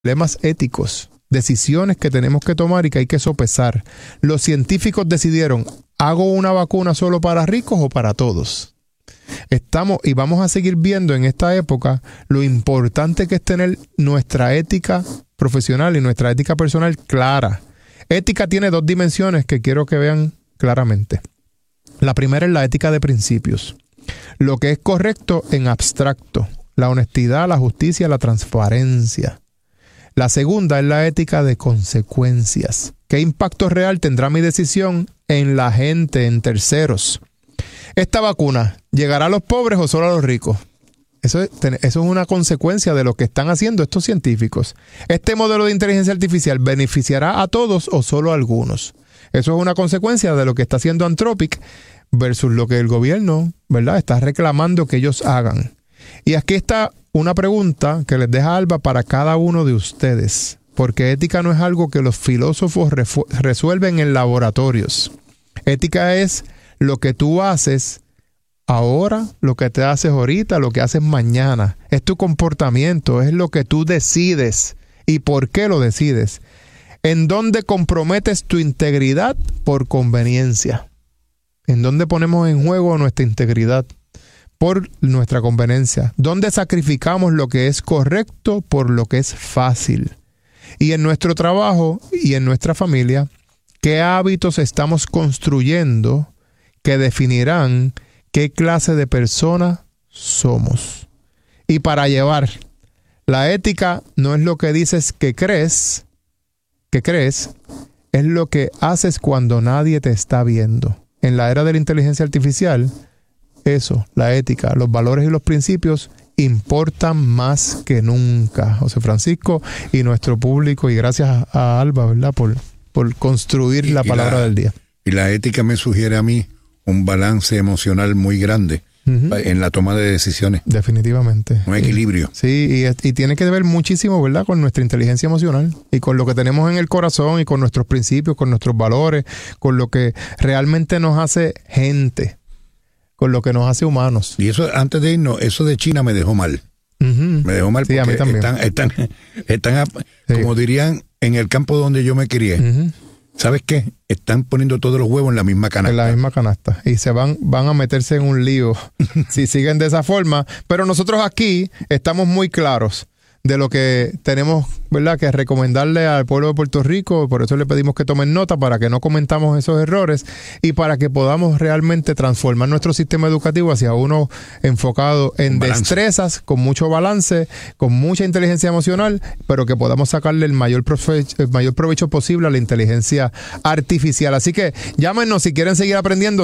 dilemas éticos, decisiones que tenemos que tomar y que hay que sopesar. Los científicos decidieron, ¿hago una vacuna solo para ricos o para todos? Estamos y vamos a seguir viendo en esta época lo importante que es tener nuestra ética profesional y nuestra ética personal clara. Ética tiene dos dimensiones que quiero que vean claramente. La primera es la ética de principios. Lo que es correcto en abstracto. La honestidad, la justicia, la transparencia. La segunda es la ética de consecuencias. ¿Qué impacto real tendrá mi decisión en la gente, en terceros? ¿Esta vacuna llegará a los pobres o solo a los ricos? Eso es una consecuencia de lo que están haciendo estos científicos. ¿Este modelo de inteligencia artificial beneficiará a todos o solo a algunos? Eso es una consecuencia de lo que está haciendo Anthropic versus lo que el gobierno, ¿verdad?, está reclamando que ellos hagan. Y aquí está una pregunta que les deja Alba para cada uno de ustedes, porque ética no es algo que los filósofos resuelven en laboratorios. Ética es lo que tú haces ahora, lo que te haces ahorita, lo que haces mañana. Es tu comportamiento, es lo que tú decides y por qué lo decides. ¿En dónde comprometes tu integridad por conveniencia? ¿En dónde ponemos en juego nuestra integridad por nuestra conveniencia? ¿Dónde sacrificamos lo que es correcto por lo que es fácil? Y en nuestro trabajo y en nuestra familia, ¿qué hábitos estamos construyendo que definirán qué clase de persona somos? Y para llevar, la ética no es lo que dices que crees, es lo que haces cuando nadie te está viendo. En la era de la inteligencia artificial, eso, la ética, los valores y los principios importan más que nunca. José Francisco y nuestro público, y gracias a Alba, ¿verdad?, por construir la palabra del día. Y la ética me sugiere a mí un balance emocional muy grande en la toma de decisiones. Definitivamente. Un equilibrio. Sí, y tiene que ver muchísimo, ¿verdad?, con nuestra inteligencia emocional y con lo que tenemos en el corazón y con nuestros principios, con nuestros valores, con lo que realmente nos hace gente, con lo que nos hace humanos. Y eso, antes de irnos, eso de China me dejó mal. Me dejó mal, sí, porque a mí también. Están como dirían, en el campo donde yo me crié. ¿Sabes qué? Están poniendo todos los huevos en la misma canasta. En la misma canasta. Y se van a meterse en un lío si siguen de esa forma. Pero nosotros aquí estamos muy claros de lo que tenemos, ¿verdad?, que recomendarle al pueblo de Puerto Rico. Por eso le pedimos que tomen nota para que no cometamos esos errores y para que podamos realmente transformar nuestro sistema educativo hacia uno enfocado en destrezas, con mucho balance, con mucha inteligencia emocional, pero que podamos sacarle el mayor provecho posible a la inteligencia artificial. Así que llámenos si quieren seguir aprendiendo,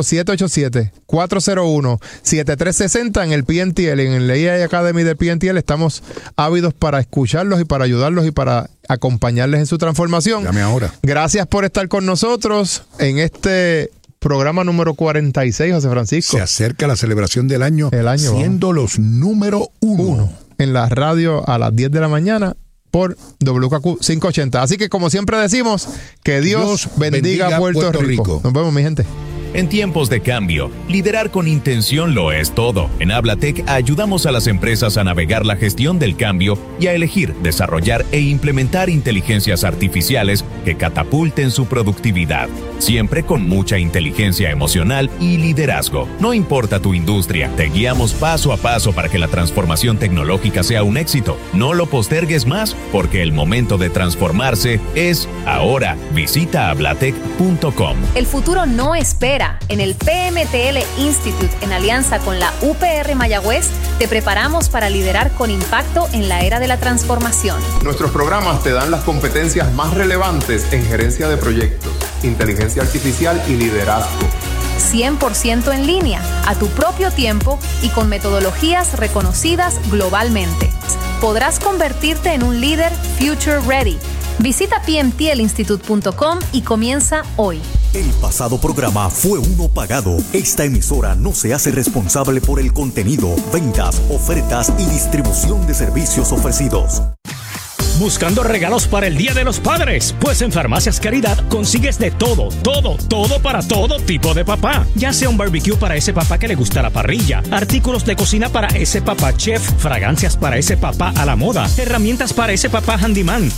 787-401-7360 en el PNTL, en el AI Academy del PNTL. Estamos ávidos para escucharlos y para ayudarlos y para acompañarles en su transformación. Llame ahora. Gracias por estar con nosotros en este programa número 46, José Francisco. Se acerca la celebración del año, siendo los número uno en la radio a las 10 de la mañana por WKQ 580. Así que, como siempre decimos, que Dios bendiga Puerto Rico. Nos vemos, mi gente. En tiempos de cambio, liderar con intención lo es todo. En Hablatec ayudamos a las empresas a navegar la gestión del cambio y a elegir, desarrollar e implementar inteligencias artificiales que catapulten su productividad. Siempre con mucha inteligencia emocional y liderazgo. No importa tu industria, te guiamos paso a paso para que la transformación tecnológica sea un éxito. No lo postergues más, porque el momento de transformarse es ahora. Visita hablatec.com. El futuro no espera. En el PMTL Institute, en alianza con la UPR Mayagüez, te preparamos para liderar con impacto en la era de la transformación. Nuestros programas te dan las competencias más relevantes en gerencia de proyectos, inteligencia artificial y liderazgo. 100% en línea, a tu propio tiempo y con metodologías reconocidas globalmente. Podrás convertirte en un líder future ready. Visita pmtlinstitute.com y comienza hoy. El pasado programa fue uno pagado. Esta emisora no se hace responsable por el contenido, ventas, ofertas y distribución de servicios ofrecidos. ¿Buscando regalos para el Día de los Padres? Pues en Farmacias Caridad consigues de todo para todo tipo de papá. Ya sea un barbecue para ese papá que le gusta la parrilla, artículos de cocina para ese papá chef, fragancias para ese papá a la moda, herramientas para ese papá handyman,